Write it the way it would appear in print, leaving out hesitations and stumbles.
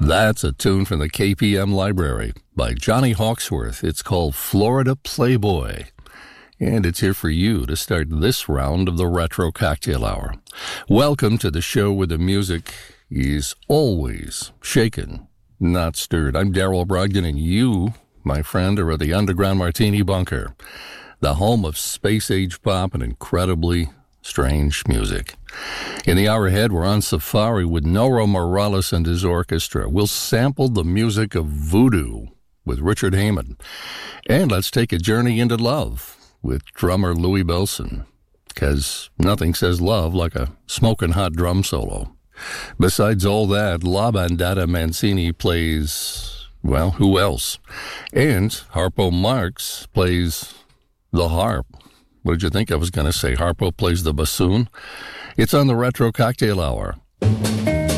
That's a tune from the KPM Library by Johnny Hawksworth. It's called Florida Playboy. And it's here for you to start this round of the Retro Cocktail Hour. Welcome to the show where the music is always shaken, not stirred. I'm Darrell Brogdon, and you, my friend, are at the Underground Martini Bunker, the home of space-age pop and incredibly strange music. In the hour ahead, we're on safari with Noro Morales and his orchestra. We'll sample the music of voodoo with Richard Heyman. And let's take a journey into love with drummer Louie Bellson, because nothing says love like a smoking hot drum solo. Besides all that, La Bandada Mancini plays, well, who else? And Harpo Marx plays the harp. What did you think I was going to say? Harpo plays the bassoon? It's on the Retro Cocktail Hour.